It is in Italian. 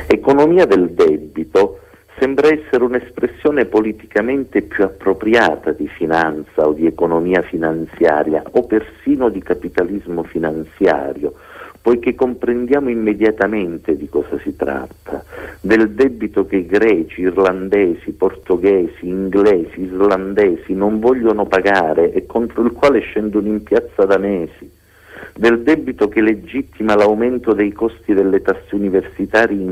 Economia del debito sembra essere un'espressione politicamente più appropriata di finanza o di economia finanziaria o persino di capitalismo finanziario, poiché comprendiamo immediatamente di cosa si tratta, del debito che i greci, irlandesi, portoghesi, inglesi, islandesi non vogliono pagare e contro il quale scendono in piazza da mesi, del debito che legittima l'aumento dei costi delle tasse universitarie